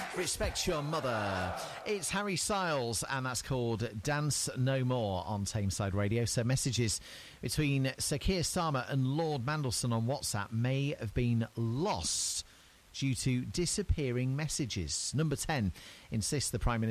Respect Your Mother. It's Harry Styles, and that's called Dance No More on Tameside Radio. So messages between Sir Keir Starmer and Lord Mandelson on WhatsApp may have been lost due to disappearing messages. Number 10 insists the Prime Minister